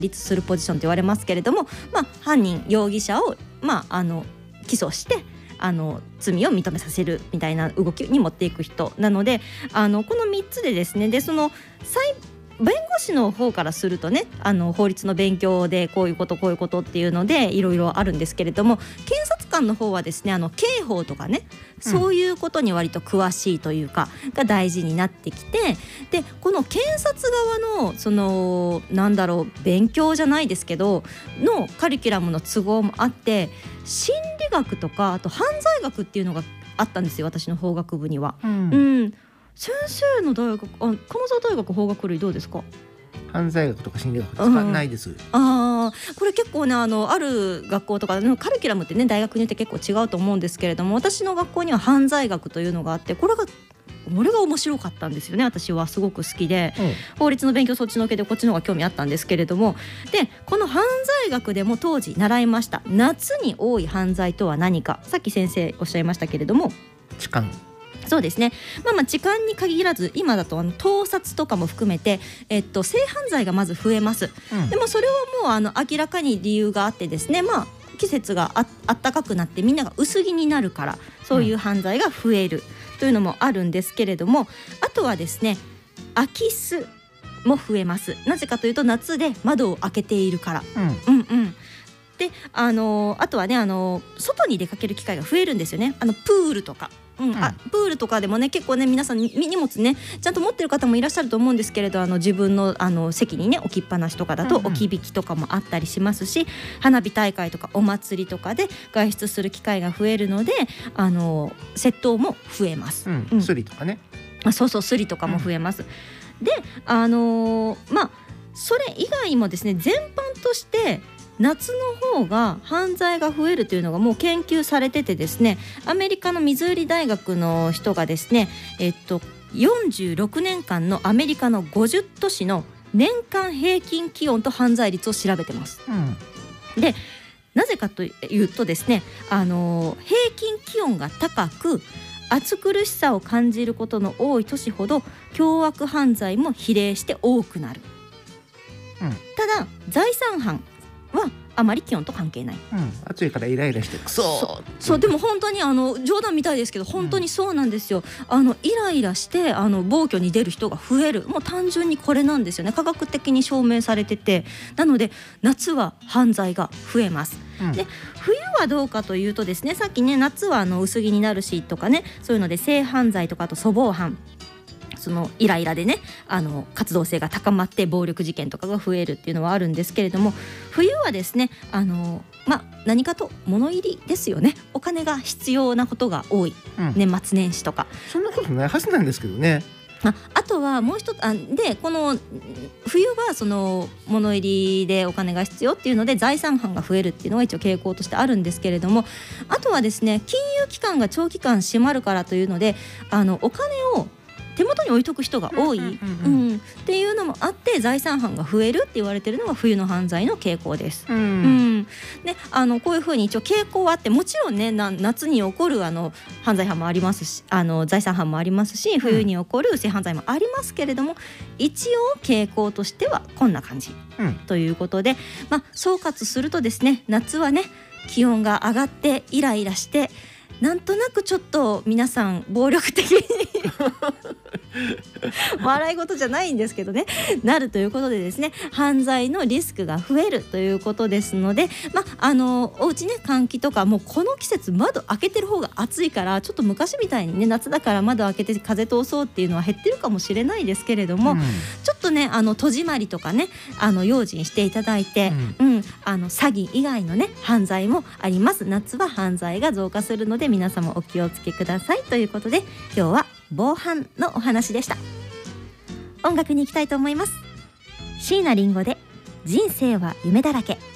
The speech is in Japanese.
立するポジションと言われますけれども、犯人容疑者を、起訴して罪を認めさせるみたいな動きに持っていく人なので、この3つでですね、でその弁護士の方からするとね、法律の勉強でこういうことっていうのでいろいろあるんですけれども、検察官の方はですね、刑法とかね、そういうことに割と詳しいというかが大事になってきて、でこの検察側のその勉強じゃないですけどのカリキュラムの都合もあって、心理学とかあと犯罪学っていうのがあったんですよ、私の法学部には。先生の大学、金沢大学法学類どうですか？ 犯罪学とか心理学とかないです。 これ結構ね、ある学校とかのカリキュラムってね、大学によって結構違うと思うんですけれども、私の学校には犯罪学というのがあって、これが面白かったんですよね。私はすごく好きで、法律の勉強そっちのけでこっちの方が興味あったんですけれども、でこの犯罪学でも当時習いました。夏に多い犯罪とは何か、さっき先生おっしゃいましたけれども、 痴漢。 そうですね、痴漢に限らず今だと盗撮とかも含めて、性犯罪がまず増えます。でもそれはもう明らかに理由があってですね、季節があったかくなってみんなが薄着になるから、そういう犯罪が増えるというのもあるんですけれども、あとはですね、空き巣も増えます。なぜかというと夏で窓を開けているから。であとはね、外に出かける機会が増えるんですよね。プールとか、プールとかでもね、結構ね、皆さん荷物ねちゃんと持ってる方もいらっしゃると思うんですけれど、自分の席にね置きっぱなしとかだと置き引きとかもあったりしますし、花火大会とかお祭りとかで外出する機会が増えるので、窃盗も増えます。 スリとかね。 そうスリとかも増えます。でそれ以外もですね、全般として夏の方が犯罪が増えるというのがもう研究されててですね、アメリカのミズーリ大学の人がですね、46年間のアメリカの50都市の年間平均気温と犯罪率を調べてます。でなぜかというとですね、平均気温が高く暑苦しさを感じることの多い都市ほど凶悪犯罪も比例して多くなる。ただ財産犯はあまり気温と関係ない。 暑いからイライラしてクソそうでも本当に冗談みたいですけど本当にそうなんですよ。イライラして暴挙に出る人が増える、もう単純にこれなんですよね。科学的に証明されてて、なので夏は犯罪が増えます。で冬はどうかというとですね、さっきね、夏は薄着になるしとかね、そういうので性犯罪とかあと粗暴犯、そのイライラでね活動性が高まって暴力事件とかが増えるっていうのはあるんですけれども、冬はですね何かと物入りですよね。お金が必要なことが多い、年末年始とか。 そんなことないはずなんですけどね。 あとはもう一つで、この冬はその物入りでお金が必要っていうので財産犯が増えるっていうのが一応傾向としてあるんですけれども、あとはですね、金融機関が長期間閉まるからというのでお金を手元に置いとく人が多いっていうのもあって財産犯が増えるって言われているのが冬の犯罪の傾向です。でこういうふうに一応傾向はあって、もちろんね夏に起こる犯罪犯もありますし財産犯もありますし、冬に起こる性犯罪もありますけれども、一応傾向としてはこんな感じ、ということで、総括するとですね、夏はね気温が上がってイライラしてなんとなくちょっと皆さん暴力的に笑い事じゃないんですけどね、なるということでですね、犯罪のリスクが増えるということですので、お家ね換気とか、もうこの季節窓開けてる方が暑いから、ちょっと昔みたいにね夏だから窓開けて風通そうっていうのは減ってるかもしれないですけれども、ちょっとね戸締まりとかね用心していただいて、詐欺以外のね犯罪もあります。夏は犯罪が増加するので皆様お気をつけくださいということで、今日は防犯のお話でした。音楽に行きたいと思います。椎名林檎で人生は夢だらけ。